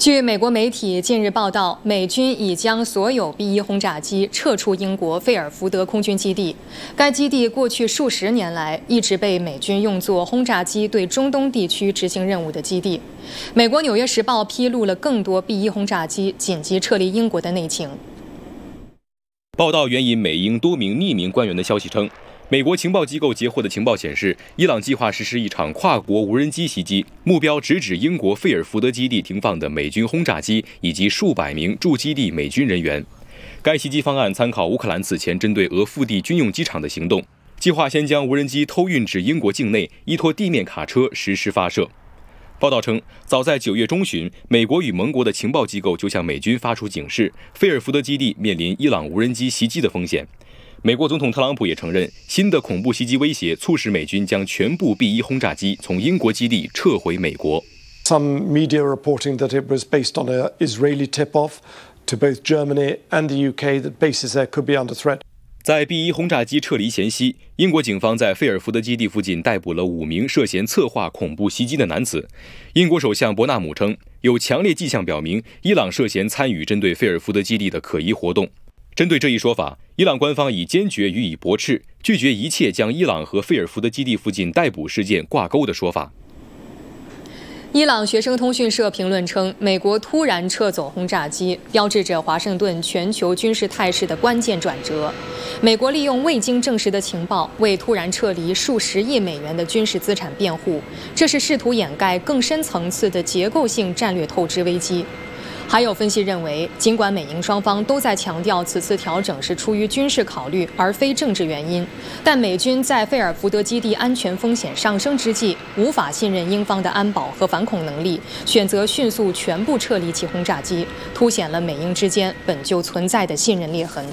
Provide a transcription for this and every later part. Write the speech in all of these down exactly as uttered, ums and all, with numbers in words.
据美国媒体近日报道，美军已将所有 B 一 轰炸机撤出英国费尔福德空军基地。该基地过去数十年来一直被美军用作轰炸机对中东地区执行任务的基地。美国《纽约时报》披露了更多 B 一 轰炸机紧急撤离英国的内情。 报道援引美英多名匿名官员的消息称，美国情报机构截获的情报显示，伊朗计划实施一场跨国无人机袭击，目标直指英国费尔福德基地停放的美军轰炸机以及数百名驻基地美军人员。该袭击方案参考乌克兰此前针对俄腹地军用机场的行动，计划先将无人机偷运至英国境内，依托地面卡车实施发射。报道称，早在九月中旬，美国与盟国的情报机构就向美军发出警示，费尔福德基地面临伊朗无人机袭击的风险。美国总统特朗普也承认，新的恐怖袭击威胁促使美军将全部 B 一 轰炸机从英国基地撤回美国。 Some media reporting that it was based on an Israeli tip-off to both Germany and the U K that bases there could be under threat. 在 B 一 轰炸机撤离前夕，英国警方在费尔福德基地附近逮捕了五名涉嫌策划恐怖袭击的男子。英国首相伯纳姆称，有强烈迹象表明伊朗涉嫌参与针对费尔福德基地的可疑活动。针对这一说法，伊朗官方已坚决予以驳斥，拒绝一切将伊朗和费尔福德基地附近逮捕事件挂钩的说法。 伊朗学生通讯社评论称，美国突然撤走轰炸机，标志着华盛顿全球军事态势的关键转折。美国利用未经证实的情报为突然撤离数十亿美元的军事资产辩护，这是试图掩盖更深层次的结构性战略透支危机。还有分析认为，尽管美英双方都在强调此次调整是出于军事考虑而非政治原因，但美军在费尔福德基地安全风险上升之际，无法信任英方的安保和反恐能力，选择迅速全部撤离其轰炸机，凸显了美英之间本就存在的信任裂痕。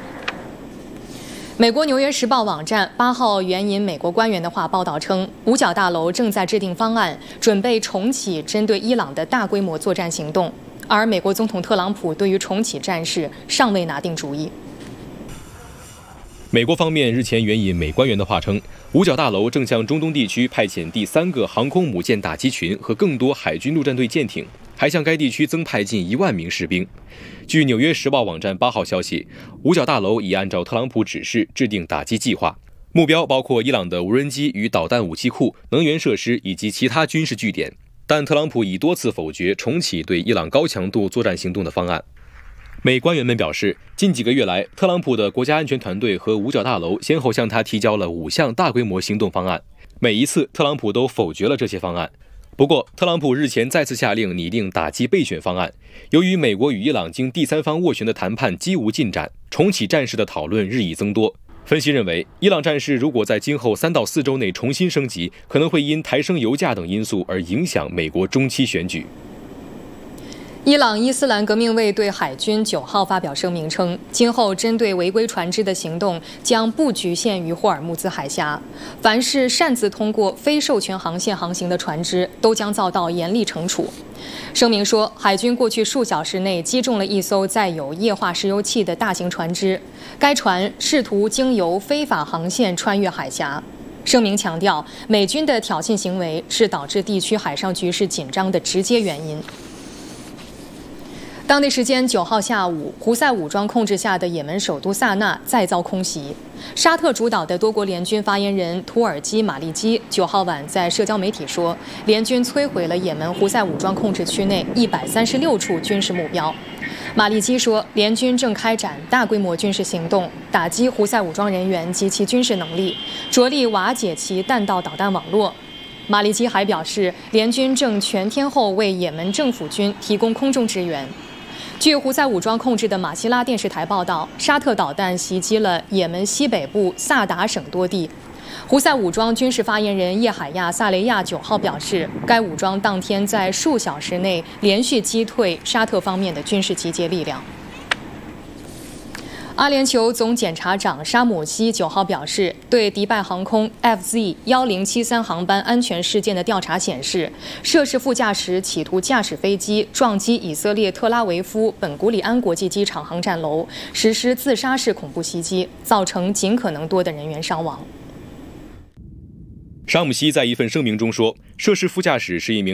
美国《纽约时报》网站八号援引美国官员的话报道称，五角大楼正在制定方案，准备重启针对伊朗的大规模作战行动。而美国总统特朗普对于重启战事尚未拿定主意。 美国方面日前援引美官员的话称，五角大楼正向中东地区派遣第三个航空母舰打击群和更多海军陆战队舰艇，还向该地区增派近一万名士兵。据《纽约时报》网站八号消息，五角大楼已按照特朗普指示制定打击计划，目标包括伊朗的无人机与导弹武器库、能源设施以及其他军事据点。但特朗普已多次否决重启对伊朗高强度作战行动的方案。美官员们表示，近几个月来，特朗普的国家安全团队和五角大楼先后向他提交了五项大规模行动方案，每一次特朗普都否决了这些方案。不过，特朗普日前再次下令拟定打击备选方案。由于美国与伊朗经第三方斡旋的谈判几无进展，重启战事的讨论日益增多。分析认为，伊朗战事如果在今后三到四周内重新升级，可能会因抬升油价等因素而影响美国中期选举。 伊朗伊斯兰革命卫队海军九号发表声明称，今后针对违规船只的行动将不局限于霍尔木兹海峡，凡是擅自通过非授权航线航行的船只都将遭到严厉惩处。声明说，海军过去数小时内击中了一艘载有液化石油气的大型船只，该船试图经由非法航线穿越海峡。声明强调，美军的挑衅行为是导致地区海上局势紧张的直接原因。当地时间九号下午，胡塞武装控制下的也门首都萨那再遭空袭。沙特主导的多国联军发言人图尔基·马利基九号晚在社交媒体说，联军摧毁了也门胡塞武装控制区内一百三十六处军事目标。马利基说，联军正开展大规模军事行动，打击胡塞武装人员及其军事能力，着力瓦解其弹道导弹网络。马利基还表示，联军正全天候为也门政府军提供空中支援。据胡塞武装控制的马希拉电视台报道，沙特导弹袭击了也门西北部萨达省多地。胡塞武装军事发言人叶海亚·萨雷亚九号表示，该武装当天在数小时内连续击退沙特方面的军事集结力量。阿联酋总检察长沙姆西九号表示，对迪拜航空 F Z 一零七三航班安全事件的调查显示，涉事副驾驶企图驾驶飞机撞击以色列特拉维夫本古里安国际机场航站楼，实施自杀式恐怖袭击，造成尽可能多的人员伤亡。 沙姆西在一份声明中说，涉事副驾驶是一名